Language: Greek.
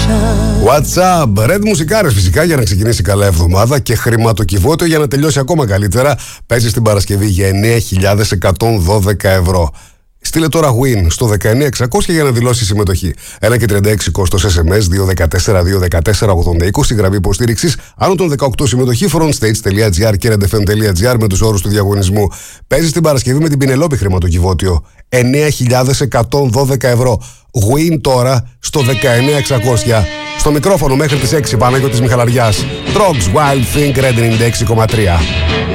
WhatsApp, Red μουσικάρες φυσικά για να ξεκινήσει καλά εβδομάδα και χρηματοκιβώτιο για να τελειώσει ακόμα καλύτερα. Παίζει στην Παρασκευή για 9.112 ευρώ. Στείλε τώρα Win στο 19600 για να δηλώσει συμμετοχή. 1 και 36 κόστος SMS 214-214-80-20. Γραμμή υποστήριξης άνω των 18 συμμετοχή frontstage.gr και redfm.gr με τους όρους του διαγωνισμού. Παίζει στην Παρασκευή με την Πινελόπη χρηματοκιβώτιο. 9.112 ευρώ. Win τώρα στο 19600. Στο μικρόφωνο μέχρι τις 6 Παναγιώτης Μιχαλαριάς. Trogs Wild Thing Red 96,3.